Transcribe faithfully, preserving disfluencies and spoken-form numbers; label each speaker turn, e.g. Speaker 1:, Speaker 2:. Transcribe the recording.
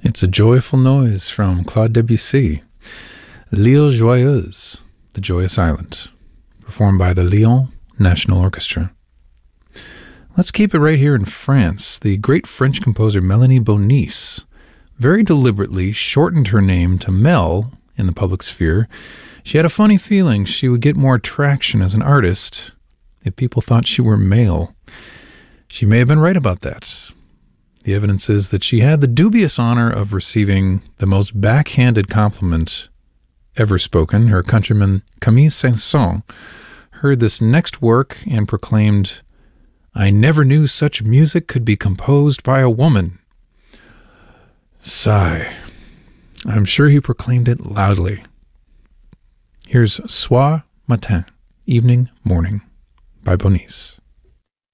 Speaker 1: It's a joyful noise from Claude Debussy. L'Île Joyeuse, the Joyous Island, performed by the Lyon National Orchestra. Let's keep it right here in France. The great French composer Melanie Bonis very deliberately shortened her name to Mel in the public sphere. She had a funny feeling she would get more traction as an artist if people thought she were male. She may have been right about that. The evidence is that she had the dubious honor of receiving the most backhanded compliment ever spoken. Her countryman Camille Saint-Saëns heard this next work and proclaimed, "I never knew such music could be composed by a woman." Sigh. I'm sure he proclaimed it loudly. Here's Soir Matin, Evening, Morning, by Bonis.